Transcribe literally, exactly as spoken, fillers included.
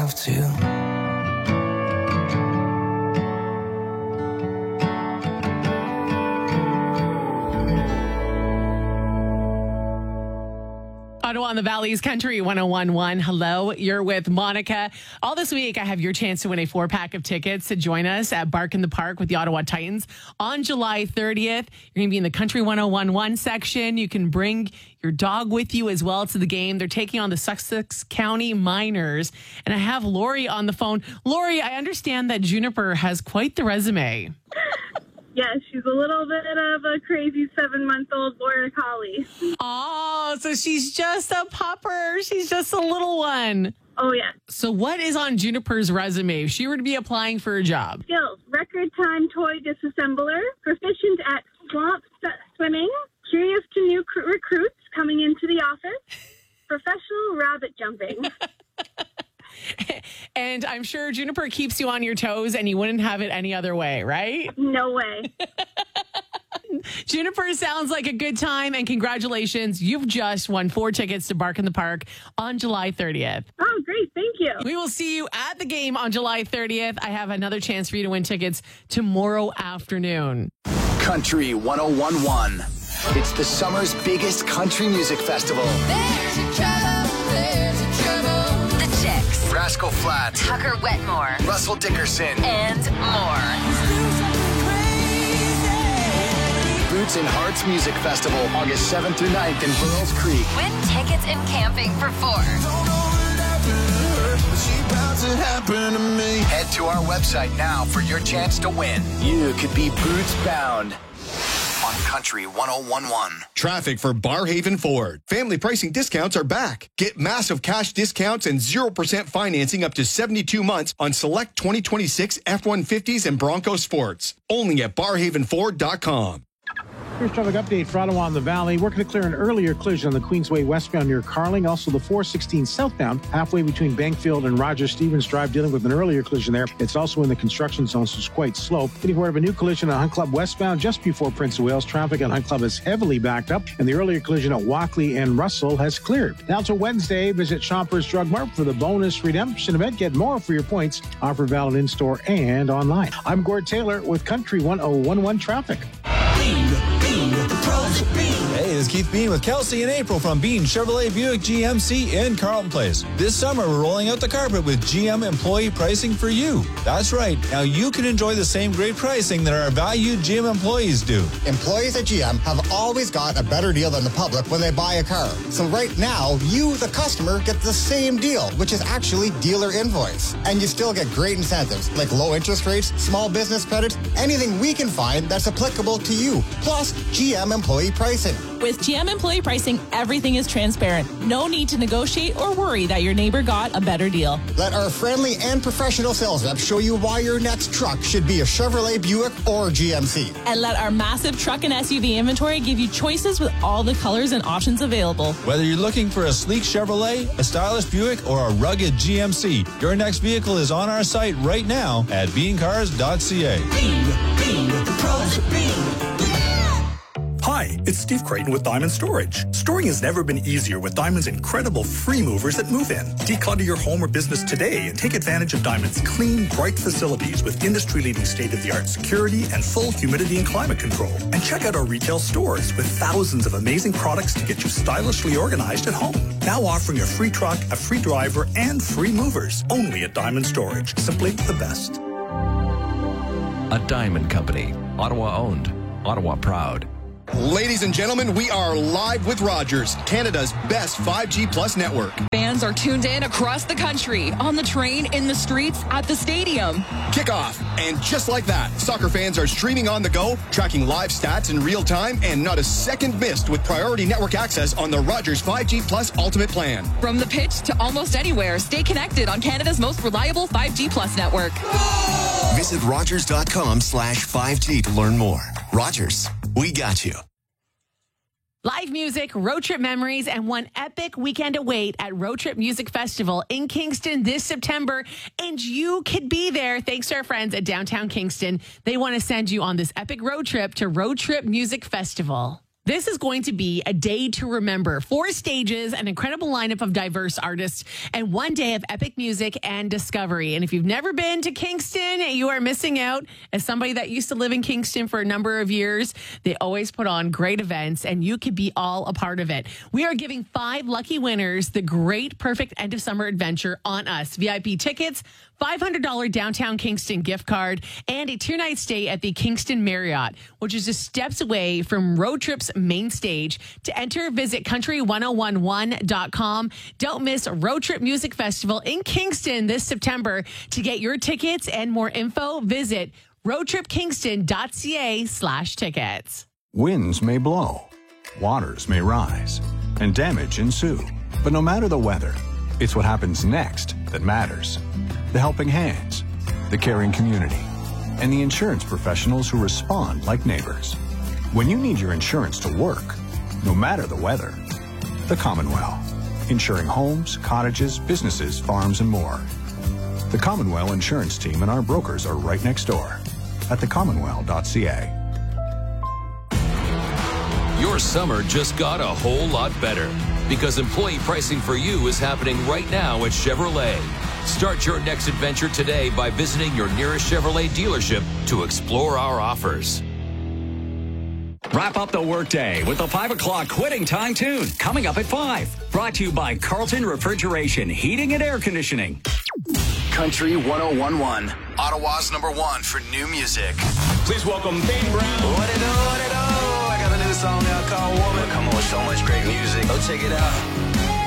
myself to. Ottawa on the Valley's Country one oh one point one. Hello, you're with Monica. All this week, I have your chance to win a four-pack of tickets to join us at Bark in the Park with the Ottawa Titans on July thirtieth. You're going to be in the Country one oh one point one section. You can bring your dog with you as well to the game. They're taking on the Sussex County Miners. And I have Lori on the phone. Lori, I understand that Juniper has quite the resume. Yes, she's a little bit of a crazy seven-month-old border collie. Oh, so she's just a pupper. She's just a little one. Oh, yeah. So what is on Juniper's resume if she were to be applying for a job? Skills: record time toy disassembler, proficient at swamp swimming, curious to new cr- recruits coming into the office, professional rabbit jumping. And I'm sure Juniper keeps you on your toes and you wouldn't have it any other way, right? No way. Juniper, sounds like a good time, and congratulations. You've just won four tickets to Bark in the Park on July thirtieth. Oh, great. Thank you. We will see you at the game on July thirtieth. I have another chance for you to win tickets tomorrow afternoon. Country one oh one point one. It's the summer's biggest country music festival. There's a trouble, there's a trouble. The Chicks, Rascal Flatts, Tucker Wetmore, Russell Dickerson, and more. Boots and Hearts Music Festival, August seventh through ninth in Burrells Creek. Win tickets and camping for four. Head to our website now for your chance to win. You could be boots bound on Country one oh one point one. Traffic for Barhaven Ford. Family pricing discounts are back. Get massive cash discounts and zero percent financing up to seventy-two months on select twenty twenty-six F one fifties and Bronco Sports. Only at barhaven ford dot com. Here's traffic update for Ottawa on the Valley. Working to clear an earlier collision on the Queensway westbound near Carling. Also the four sixteen southbound halfway between Bankfield and Roger Stevens Drive, dealing with an earlier collision there. It's also in the construction zone, so it's quite slow. Getting word of a new collision on Hunt Club westbound just before Prince of Wales. Traffic on Hunt Club is heavily backed up, and the earlier collision at Walkley and Russell has cleared. Now to Wednesday, visit Shoppers Drug Mart for the bonus redemption event. Get more for your points. Offer valid in-store and online. I'm Gord Taylor with Country one oh one point one traffic. Hey, this is Keith Bean with Kelsey and April from Bean Chevrolet Buick G M C in Carlton Place. This summer, we're rolling out the carpet with G M employee pricing for you. That's right. Now you can enjoy the same great pricing that our valued G M employees do. Employees at G M have always got a better deal than the public when they buy a car. So right now, you, the customer, get the same deal, which is actually dealer invoice. And you still get great incentives like low interest rates, small business credits, anything we can find that's applicable to you. Plus, G M employee pricing. With G M employee pricing, everything is transparent. No need to negotiate or worry that your neighbor got a better deal. Let our friendly and professional sales reps show you why your next truck should be a Chevrolet, Buick, or G M C. And let our massive truck and S U V inventory give you choices with all the colors and options available. Whether you're looking for a sleek Chevrolet, a stylish Buick, or a rugged G M C, your next vehicle is on our site right now at bean cars dot c a. Bean, Bean, the pros of Bean. Hi, it's Steve Creighton with Diamond Storage. Storing has never been easier with Diamond's incredible free movers that move in. Declutter your home or business today and take advantage of Diamond's clean, bright facilities with industry-leading state-of-the-art security and full humidity and climate control. And check out our retail stores with thousands of amazing products to get you stylishly organized at home. Now offering a free truck, a free driver, and free movers. Only at Diamond Storage. Simply the best. A Diamond Company. Ottawa owned. Ottawa proud. Ladies and gentlemen, we are live with Rogers, Canada's best five G plus network. Fans are tuned in across the country, on the train, in the streets, at the stadium. Kickoff. And just like that, soccer fans are streaming on the go, tracking live stats in real time, and not a second missed with priority network access on the Rogers five G Plus Ultimate Plan. From the pitch to almost anywhere, stay connected on Canada's most reliable five G Plus network. Visit Rogers.com slash 5G to learn more. Rogers, we got you. Live music, road trip memories, and one epic weekend await at Road Trip Music Festival in Kingston this September. And you could be there thanks to our friends at Downtown Kingston. They want to send you on this epic road trip to Road Trip Music Festival. This is going to be a day to remember. Four stages, an incredible lineup of diverse artists, and one day of epic music and discovery. And if you've never been to Kingston, you are missing out. As somebody that used to live in Kingston for a number of years, they always put on great events, and you could be all a part of it. We are giving five lucky winners the great perfect end of summer adventure on us. V I P tickets, five hundred dollars downtown Kingston gift card, and a two-night stay at the Kingston Marriott, which is just steps away from Road Trip's main stage. To enter, visit country ten eleven dot com. Don't miss Road Trip Music Festival in Kingston this September. To get your tickets and more info, visit roadtripkingston.ca slash tickets. Winds may blow, waters may rise, and damage ensue. But no matter the weather, it's what happens next that matters. The helping hands, the caring community, and the insurance professionals who respond like neighbors. When you need your insurance to work, no matter the weather, the Commonwealth, insuring homes, cottages, businesses, farms, and more. The Commonwealth Insurance Team and our brokers are right next door at the commonwealth dot c a. Your summer just got a whole lot better because employee pricing for you is happening right now at Chevrolet. Start your next adventure today by visiting your nearest Chevrolet dealership to explore our offers. Wrap up the workday with the five o'clock quitting time tune coming up at five. Brought to you by Carlton Refrigeration, Heating and Air Conditioning. Country ten eleven, Ottawa's number one for new music. Please welcome Dane Brown. What it do, what it do? I got a new song out called Woman. Come on with so much great music. Go check it out.